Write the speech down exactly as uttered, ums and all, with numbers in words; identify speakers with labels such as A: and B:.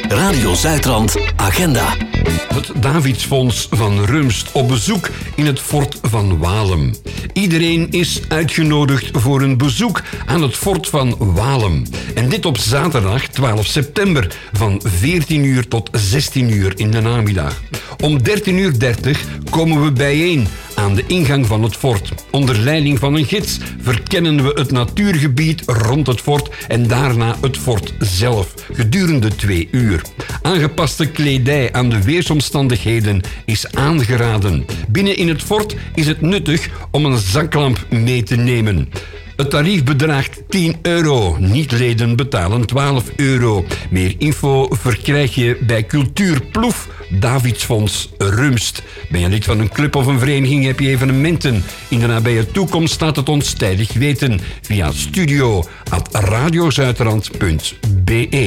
A: Radio Zuidrand Agenda.
B: Het Davidsfonds van Rumst op bezoek in het fort van Walem. Iedereen is uitgenodigd voor een bezoek aan het fort van Walem. En dit op zaterdag twaalf september van veertien uur tot zestien uur in de namiddag. Om dertien uur dertig komen we bijeen aan de ingang van het fort. Onder leiding van een gids verkennen we het natuurgebied rond het fort en daarna het fort zelf, gedurende twee uur. Aangepaste kledij aan de weersomstandigheden is aangeraden. Binnen in het fort is het nuttig om een zaklamp mee te nemen. Het tarief bedraagt tien euro. Niet-leden betalen twaalf euro. Meer info verkrijg je bij Cultuur Ploef, Davidsfonds Rumst. Ben je lid van een club of een vereniging, heb je evenementen in de nabije toekomst, laat het ons tijdig weten via studio at radiozuidrand punt be.